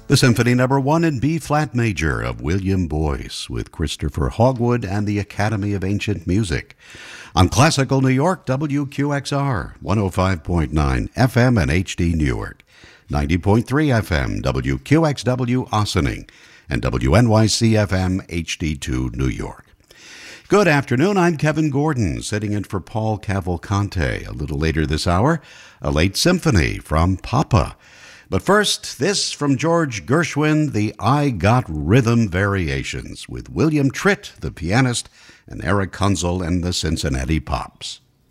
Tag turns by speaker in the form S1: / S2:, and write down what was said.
S1: The Symphony Number 1 in B-flat major of William Boyce with Christopher Hogwood and the Academy of Ancient Music. On Classical New York, WQXR, 105.9 FM and HD Newark, 90.3 FM, WQXW Ossining, and WNYC FM HD2 New York. Good afternoon, I'm Kevin Gordon, sitting in for Paul Cavalcante. A little later this hour, a late symphony from Papa. But first, this from George Gershwin, the I Got Rhythm Variations, with William Tritt, the pianist, and Eric Kunzel and the Cincinnati Pops.